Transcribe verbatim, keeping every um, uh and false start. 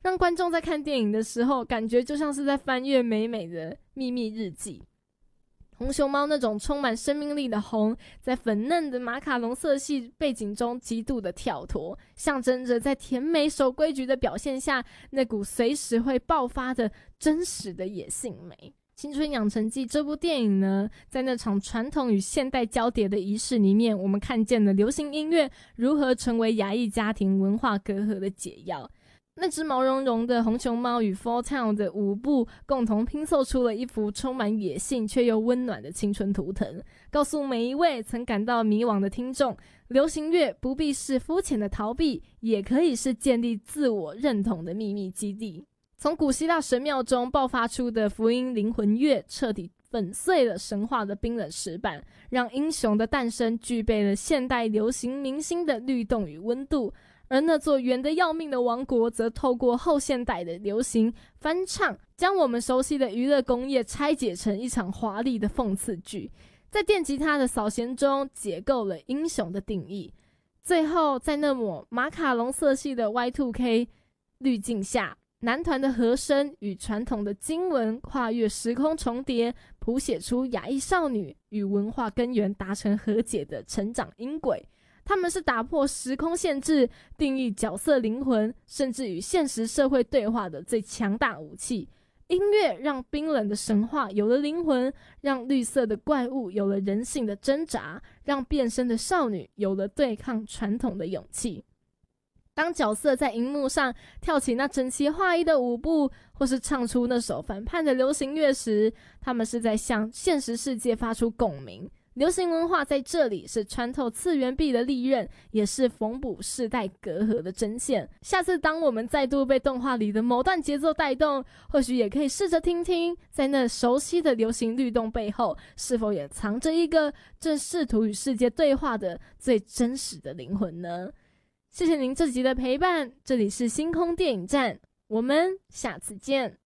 让观众在看电影的时候感觉就像是在翻阅美美的秘密日记。红熊猫那种充满生命力的红，在粉嫩的马卡龙色系背景中极度的跳脱，象征着在甜美守规矩的表现下，那股随时会爆发的真实的野性美。青春养成记这部电影呢，在那场传统与现代交叠的仪式里面，我们看见了流行音乐如何成为亚裔家庭文化隔阂的解药。那只毛茸茸的红熊猫与 Fall Town 的舞步共同拼凑出了一幅充满野性却又温暖的青春图腾，告诉每一位曾感到迷惘的听众，流行乐不必是肤浅的逃避，也可以是建立自我认同的秘密基地。从古希腊神庙中爆发出的福音灵魂乐，彻底粉碎了神话的冰冷石板，让英雄的诞生具备了现代流行明星的律动与温度。而那座圆得要命的王国，则透过后现代的流行翻唱，将我们熟悉的娱乐工业拆解成一场华丽的讽刺剧，在电吉他的扫弦中解构了英雄的定义。最后，在那抹马卡龙色系的 Y 二 K 滤镜下，男团的和声与传统的经文跨越时空重叠，谱写出亚裔少女与文化根源达成和解的成长音轨。他们是打破时空限制，定义角色灵魂，甚至与现实社会对话的最强大武器。音乐让冰冷的神话有了灵魂，让绿色的怪物有了人性的挣扎，让变身的少女有了对抗传统的勇气。当角色在荧幕上跳起那整齐划一的舞步，或是唱出那首反叛的流行乐时，他们是在向现实世界发出共鸣。流行文化在这里是穿透次元壁的利刃，也是缝补世代隔阂的针线。下次当我们再度被动画里的某段节奏带动，或许也可以试着听听，在那熟悉的流行律动背后，是否也藏着一个正试图与世界对话的最真实的灵魂呢？谢谢您这集的陪伴，这里是星空电影站，我们下次见。